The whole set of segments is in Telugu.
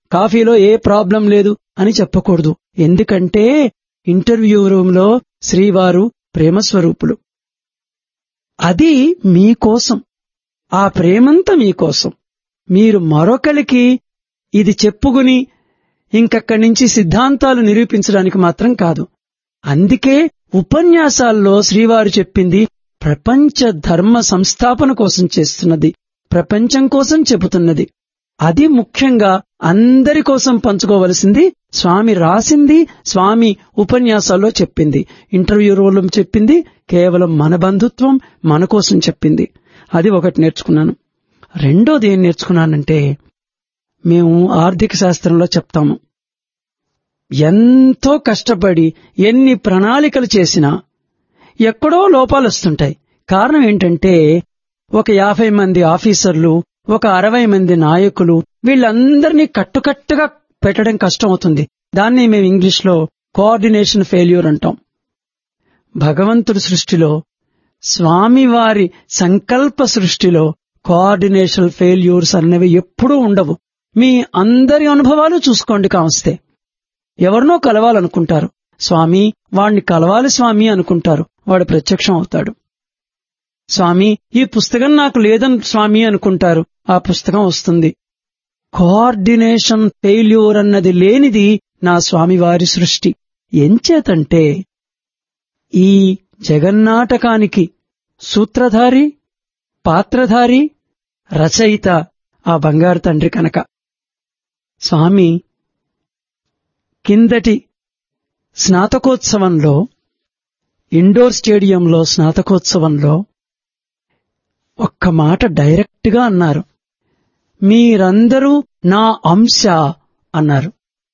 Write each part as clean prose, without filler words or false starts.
కాఫీలో ఏ ప్రాబ్లం లేదు అని చెప్పకూడదు. ఎందుకంటే ఇంటర్వ్యూ రూమ్ లో శ్రీవారు ప్రేమస్వరూపులు. అది మీకోసం, ఆ ప్రేమంతా మీకోసం. మీరు మరొకరికి ఇది చెప్పుకుని ఇంకక్కడి నుంచి సిద్ధాంతాలు నిరూపించడానికి మాత్రం కాదు. అందుకే ఉపన్యాసాల్లో శ్రీవారు చెప్పింది ప్రపంచ ధర్మ సంస్థాపన కోసం చేస్తున్నది, ప్రపంచం కోసం చెబుతున్నది. అది ముఖ్యంగా అందరి కోసం పంచుకోవలసింది. స్వామి రాసింది, స్వామి ఉపన్యాసాల్లో చెప్పింది, ఇంటర్వ్యూ రూమ్ చెప్పింది, కేవలం మన బంధుత్వం మన కోసం చెప్పింది. అది ఒకటి నేర్చుకున్నాను. రెండోది ఏం నేర్చుకున్నానంటే, మేము ఆర్థిక శాస్త్రంలో చెప్తాము, ఎంతో కష్టపడి ఎన్ని ప్రణాళికలు చేసినా ఎక్కడో లోపాలు వస్తుంటాయి. కారణం ఏంటంటే, ఒక 50 మంది ఆఫీసర్లు, ఒక 60 మంది నాయకులు, వీళ్ళందరినీ కట్టుకట్టుగా పెట్టడం కష్టం అవుతుంది. దాన్ని మేము ఇంగ్లీష్లో కోఆర్డినేషన్ ఫెయిల్యూర్ అంటాం. భగవంతుడి సృష్టిలో, స్వామివారి సంకల్ప సృష్టిలో కోఆర్డినేషన్ ఫెయిల్యూర్స్ అనేవి ఎప్పుడూ ఉండవు. మీ అందరి అనుభవాలు చూసుకోండి. కావస్తే ఎవరినో కలవాలనుకుంటారు, స్వామి వాణ్ణి కలవాలి స్వామి అనుకుంటారు, వాడు ప్రత్యక్షం అవుతాడు. స్వామి ఈ పుస్తకం నాకు లేదని స్వామి అనుకుంటారు, ఆ పుస్తకం వస్తుంది. కోఆర్డినేషన్ ఫెయిల్యూర్ అన్నది లేనిది నా స్వామివారి సృష్టి. ఎంచేతంటే ఈ జగన్నాటకానికి సూత్రధారి, పాత్రధారి, రచయిత ఆ బంగారు తండ్రి కనుక. స్వామి కిందటి స్నాతకోత్సవంలో, ఇండోర్ స్టేడియంలో స్నాతకోత్సవంలో ఒక్క మాట డైరెక్ట్ గా అన్నారు, మీరందరూ నా అంశ అన్నారు.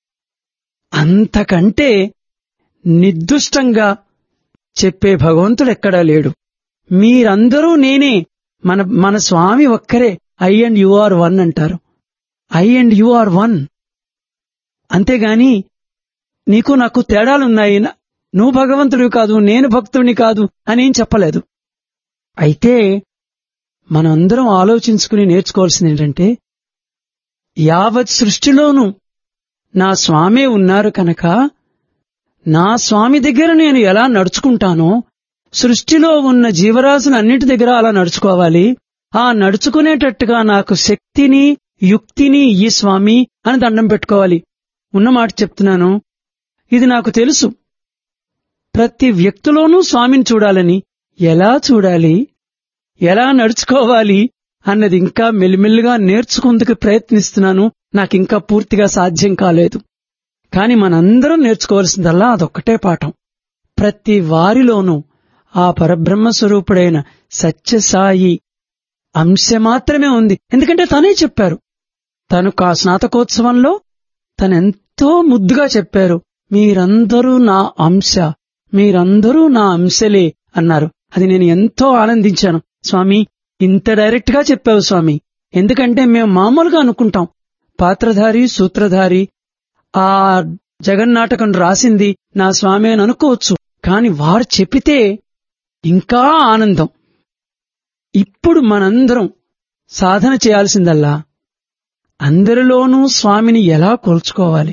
అంతకంటే నిర్దుష్టంగా చెప్పే భగవంతుడు ఎక్కడా లేడు. మీరందరూ నేనే, మన స్వామి ఒక్కరే. I and you are one అంటారు. I and you are one. అంతేగాని నీకు నాకు తేడాలున్నాయి, నువ్వు భగవంతుడివి కాదు, నేను భక్తుడిని కాదు అనేం చెప్పలేదు. అయితే మనందరం ఆలోచించుకుని నేర్చుకోవాల్సింది ఏంటంటే, యావత్ సృష్టిలోనూ నా స్వామే ఉన్నారు కనుక నా స్వామి దగ్గర నేను ఎలా నడుచుకుంటానో సృష్టిలో ఉన్న జీవరాశులన్నిటి దగ్గర అలా నడుచుకోవాలి. ఆ నడుచుకునేటట్టుగా నాకు శక్తిని, యుక్తిని ఈ స్వామి అని దండం పెట్టుకోవాలి. ఉన్నమాట చెప్తున్నాను, ఇది నాకు తెలుసు. ప్రతి వ్యక్తిలోనూ స్వామిని చూడాలని, ఎలా చూడాలి, ఎలా నడుచుకోవాలి అన్నది ఇంకా మెల్లిమెల్లిగా నేర్చుకుందుకు ప్రయత్నిస్తున్నాను. నాకింకా పూర్తిగా సాధ్యం కాలేదు. కాని మనందరం నేర్చుకోవాల్సిందల్లా అదొక్కటే పాఠం. ప్రతి వారిలోనూ ఆ పరబ్రహ్మ స్వరూపుడైన సత్యసాయి అంశ మాత్రమే ఉంది. ఎందుకంటే తనే చెప్పారు. తను ఆ స్నాతకోత్సవంలో తనెంతో ముద్దుగా చెప్పారు, మీరందరూ నా అంశ, మీరందరూ నా అంశలే అన్నారు. అది నేను ఎంతో ఆనందించాను. స్వామి ఇంత డైరెక్ట్ గా చెప్పావు స్వామి. ఎందుకంటే మేము మామూలుగా అనుకుంటాం, పాత్రధారి, సూత్రధారి, ఆ జగన్నాటకం రాసింది నా స్వామి అని అనుకోవచ్చు. కాని వారు చెప్పితే ఇంకా ఆనందం. ఇప్పుడు మనందరం సాధన చేయాల్సిందల్లా అందరిలోనూ స్వామిని ఎలా కొలుచుకోవాలి.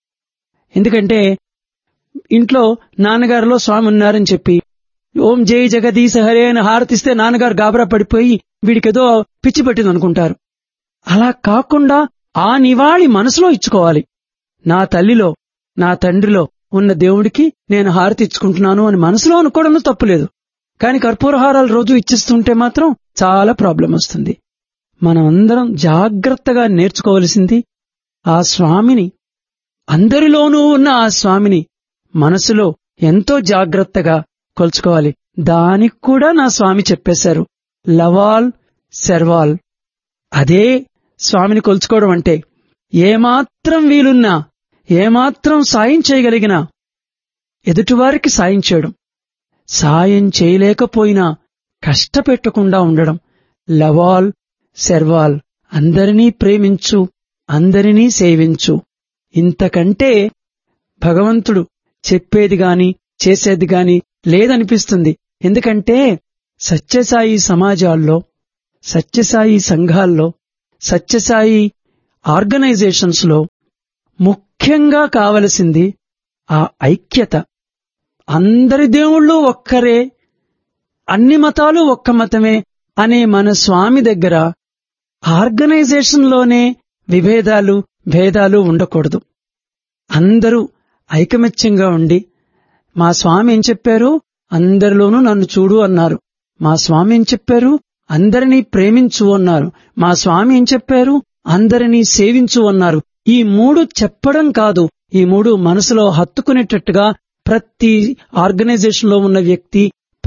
ఎందుకంటే ఇంట్లో నాన్నగారిలో స్వామి ఉన్నారని చెప్పి ఓం జై జగదీశ హరే అని హారతిస్తే నాన్నగారు గాబరా పడిపోయి వీడికేదో పిచ్చి పట్టింది అనుకుంటారు. అలా కాకుండా ఆ నివాళి మనసులో ఇచ్చుకోవాలి. నా తల్లిలో, నా తండ్రిలో ఉన్న దేవుడికి నేను హారతి ఇచ్చుకుంటున్నాను అని మనసులో అనుకోవడంలో తప్పులేదు. కాని కర్పూరహారాలు రోజు ఇచ్చిస్తుంటే మాత్రం చాలా ప్రాబ్లం వస్తుంది. మనం అందరం జాగ్రత్తగా నేర్చుకోవలసింది ఆ స్వామిని, అందరిలోనూ ఉన్న ఆ స్వామిని మనసులో ఎంతో జాగ్రత్తగా కొలుచుకోవాలి. దానికి కూడా నా స్వామి చెప్పేశారు, లవాల్ సెర్వాల్. అదే స్వామిని కొలుచుకోవడం అంటే. ఏమాత్రం వీలున్నా, ఏమాత్రం సాయం చేయగలిగినా ఎదుటివారికి సాయం చేయడం, సాయం చేయలేకపోయినా కష్టపెట్టకుండా ఉండడం. లవాల్ సెర్వాల్, అందరినీ ప్రేమించు, అందరినీ సేవించు. ఇంతకంటే భగవంతుడు చెప్పేది గాని చేసేది గాని లేదనిపిస్తుంది. ఎందుకంటే సత్యసాయి సమాజాల్లో, సత్యసాయి సంఘాల్లో, సత్యసాయి ఆర్గనైజేషన్స్ లో ముఖ్యంగా కావలసింది ఆ ఐక్యత. అందరి దేవుళ్ళు ఒక్కరే, అన్ని మతాలు ఒక్క మతమే అనే మన స్వామి దగ్గర ఆర్గనైజేషన్లోనే విభేదాలు భేదాలు ఉండకూడదు. అందరూ ఐకమత్యంగా ఉండి, మా స్వామి ఏం చెప్పారు, అందరిలోనూ నన్ను చూడు అన్నారు. మా స్వామి ఏం చెప్పారు, అందరినీ ప్రేమించు అన్నారు. మా స్వామి ఏం చెప్పారు, అందరినీ సేవించు అన్నారు. ఈ మూడు చెప్పడం కాదు, ఈ మూడు మనసులో హత్తుకునేటట్టుగా ప్రతి ఆర్గనైజేషన్ లో ఉన్న వ్యక్తి,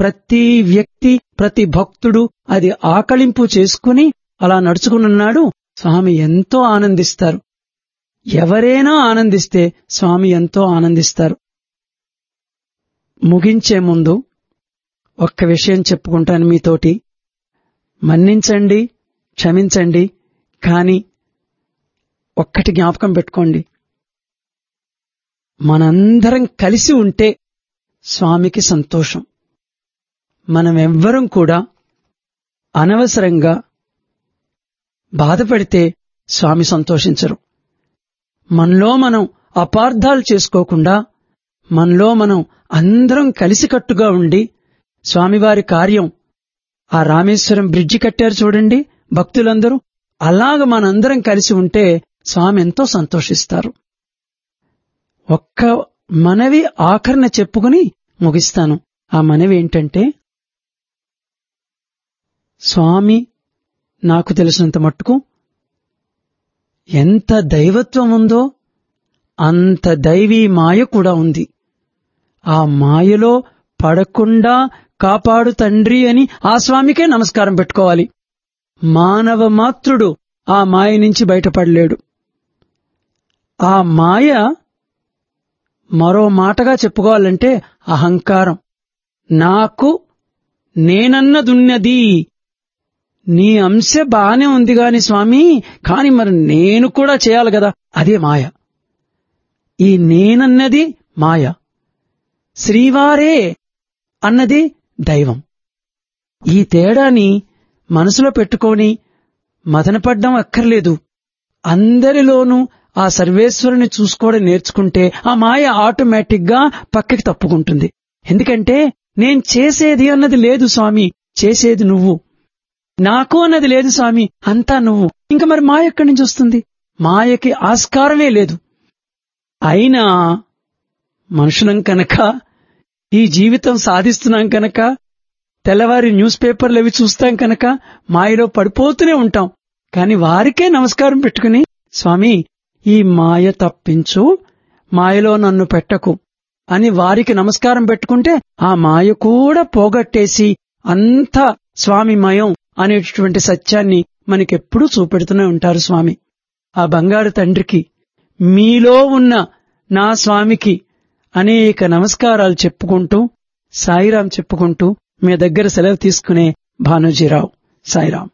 ప్రతి భక్తుడు అది ఆకళింపు చేసుకుని అలా నడుచుకున్నాడు. స్వామి ఎంతో ఆనందిస్తారు. ఎవరైనా ఆనందిస్తే స్వామి ఎంతో ఆనందిస్తారు. ముగించే ముందు ఒక్క విషయం చెప్పుకుంటాను మీతోటి. మన్నించండి, క్షమించండి, కాని ఒక్కటి జ్ఞాపకం పెట్టుకోండి. మనందరం కలిసి ఉంటే స్వామికి సంతోషం. మనమెవ్వరం కూడా అనవసరంగా బాధపడితే స్వామి సంతోషించరు. మనలో మనం అపార్థాలు చేసుకోకుండా, మనలో మనం అందరం కలిసికట్టుగా ఉండి స్వామివారి కార్యం, ఆ రామేశ్వరం బ్రిడ్జి కట్టారు చూడండి భక్తులందరూ, అలాగ మనందరం కలిసి ఉంటే స్వామి ఎంతో సంతోషిస్తారు. ఒక్క మనవి ఆఖరణ చెప్పుకుని ముగిస్తాను. ఆ మనవి ఏంటంటే, స్వామి నాకు తెలిసినంత మట్టుకు ఎంత దైవత్వం ఉందో అంత దైవీ మాయ కూడా ఉంది. ఆ మాయలో పడకుండా కాపాడు తండ్రి అని ఆ స్వామికే నమస్కారం పెట్టుకోవాలి. మానవ మాత్రుడు ఆ మాయ నుంచి బయటపడలేడు. ఆ మాయ మరో మాటగా చెప్పుకోవాలంటే అహంకారం. నాకు నేనన్నదున్నది, నీ అంశ బానే ఉంది గాని స్వామి, కాని మరి నేను కూడా చేయాలి కదా, అదే మాయ. ఈ నేనన్నది మాయ, శ్రీవారే అన్నది దైవం. ఈ తేడాని మనసులో పెట్టుకొని మదనపడ్డం అక్కర్లేదు. అందరిలోనూ ఆ సర్వేశ్వరుని చూసుకోవడం నేర్చుకుంటే ఆ మాయ ఆటోమేటిక్ గా పక్కకి తప్పుకుంటుంది. ఎందుకంటే నేను చేసేది అన్నది లేదు స్వామి, చేసేది నువ్వు. నాకు అన్నది లేదు స్వామి, అంతా నువ్వు. ఇంకా మరి మాయ ఎక్కడి నుంచి వస్తుంది? మాయకి ఆస్కారమే లేదు. అయినా మనుషులం కనుక, ఈ జీవితం సాధిస్తున్నాం కనుక, తెల్లవారి న్యూస్ పేపర్లు అవి చూస్తాం కనుక మాయలో పడిపోతూనే ఉంటాం. కాని వారికే నమస్కారం పెట్టుకుని, స్వామి ఈ మాయ తప్పించు, మాయలో నన్ను పెట్టకు అని వారికి నమస్కారం పెట్టుకుంటే ఆ మాయ కూడా పోగొట్టేసి అంతా స్వామిమయం అనేటటువంటి సత్యాన్ని మనకెప్పుడూ చూపెడుతూనే ఉంటారు స్వామి. ఆ బంగారు తండ్రికి, మీలో ఉన్న నా స్వామికి అనేక నమస్కారాలు చెప్పుకుంటూ, సాయిరాం చెప్పుకుంటూ మీ దగ్గర సెలవు తీసుకునే భానుజీరావు. సాయిరాం.